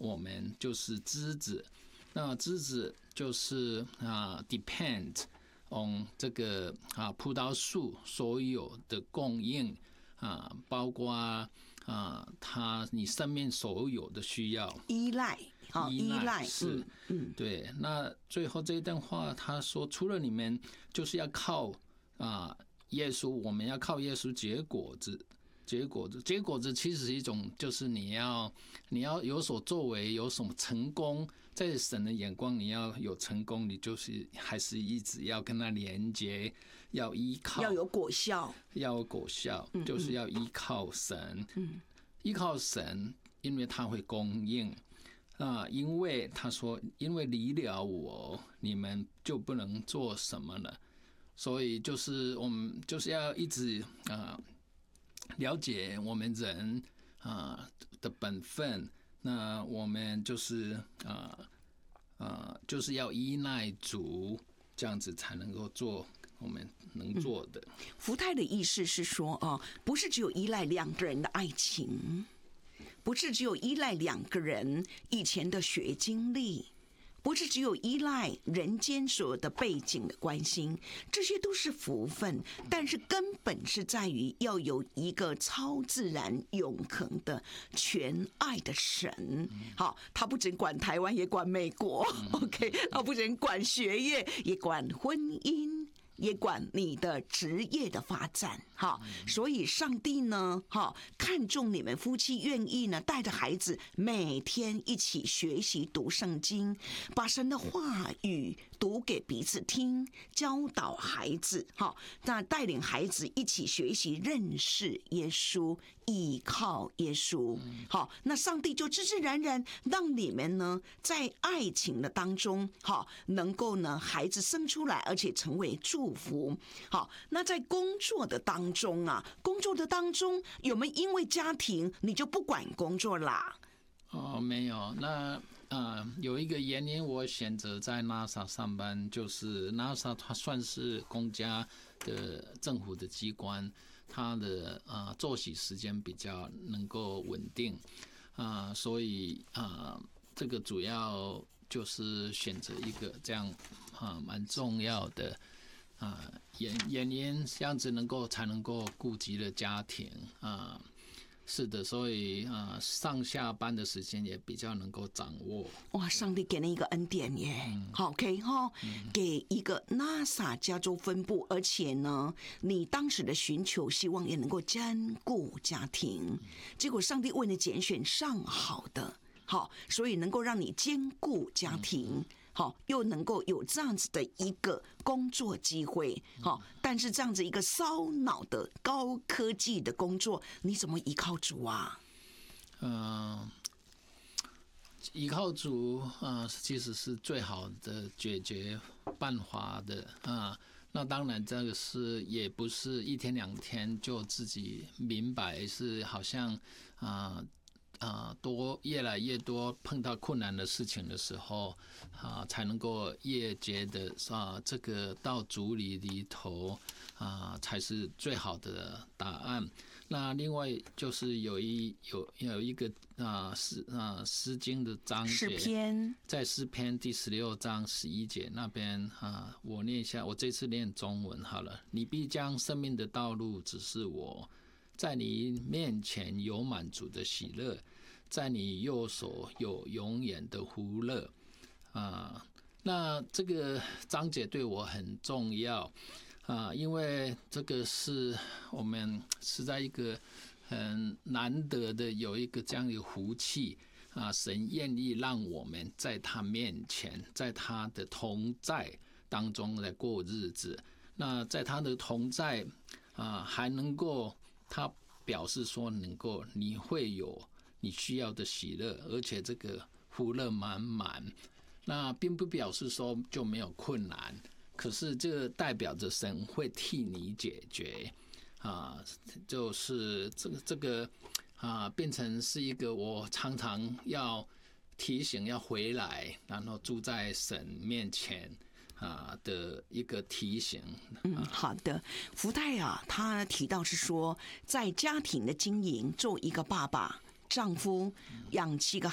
我们就是枝子，那枝子就是depend on 这个葡萄树所有的供应包括你生命所有的需要，依赖是，对。那最后这一段话，他说，除了你们就是要靠耶稣，我们要靠耶稣结果子。结果子其实是一种，就是你要有所作为，有什么成功，在神的眼光，你要有成功，你就是还是一直要跟他连接，要依靠， 要有果效， 就是要依靠神，依靠神，因为他会供应因为他说，因为离了我，你们就不能做什么了，所以就是我们就是要一直了解我们人的本分，那我们就是就是要依赖主，这样子才能够做我们能做的。 福泰的意思是说不是只有依赖两个人的爱情，不是只有依赖两个人以前的学经历，不是只有依赖人间所有的背景的关心，这些都是福分，但是根本是在于要有一个超自然永恒的全爱的神。好，他不仅管台湾，也管美国。OK， 他不仅管学业，也管婚姻，也管你的职业的发展。好，所以上帝呢看重你们夫妻愿意呢带着孩子每天一起学习读圣经，把神的话语读给彼此听，教导孩子那带领孩子一起学习认识耶稣，依靠耶稣。好，那上帝就自自然然让你们呢在爱情的当中能够呢孩子生出来，而且成为祝福。好，那在工作的当中有没有因为家庭你就不管工作啦？ 没有。那有一个原因，我选择在 NASA 上班，就是 NASA 它算是公家的政府的机关，它的作息时间比较能够稳定所以这个主要就是选择一个这样蛮重要的原因，这样子才能够顾及了家庭是的，所以上下班的时间也比较能够掌握。 哇，上帝给你一个恩典耶！OK 给一个 NASA 加州分部，而且呢，你当时的寻求希望也能够兼顾家庭，结果上帝为你拣选上好的，所以能够让你兼顾家庭。又能够有这样子的一个工作机会但是这样子一个烧脑的高科技的工作，你怎么依靠主啊？ 依靠主其实是最好的解决办法的那当然这个是也不是一天两天就自己明白，是好像越来越多碰到困难的事情的时候才能够越觉得这个到主里头才是最好的答案。那另外就是有一个诗经的章节，在诗篇第16章11节那边我念一下，我这次念中文好了。你必将生命的道路指示我，在你面前有满足的喜乐，在你右手有永远的福乐那这个章节对我很重要因为这个是我们是在一个很难得的有一个这样的福气神愿意让我们在他面前，在他的同在当中来过日子。那在他的同在还能够，他表示说你会有你需要的喜乐，而且这个福乐满满。那并不表示说就没有困难，可是这个代表着神会替你解决就是这个变成是一个我常常要提醒要回来，然后住在神面前的一个提醒。 好的。福泰他提到是说，在家庭的经营，做一个爸爸、丈夫养7个